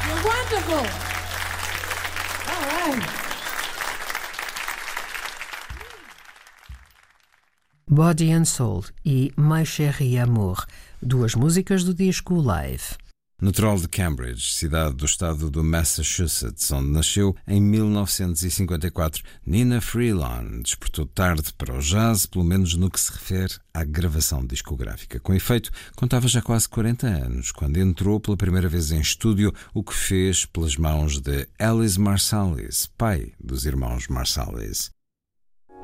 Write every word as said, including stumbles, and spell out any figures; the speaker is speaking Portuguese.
You're wonderful. All right. Body and Soul e My Chérie Amour, duas músicas do disco Live. Natural de Cambridge, cidade do estado do Massachusetts, onde nasceu em mil novecentos e cinquenta e quatro, Nina Freelon despertou tarde para o jazz, pelo menos no que se refere à gravação discográfica. Com efeito, contava já quase quarenta anos, quando entrou pela primeira vez em estúdio, o que fez pelas mãos de Ellis Marsalis, pai dos irmãos Marsalis.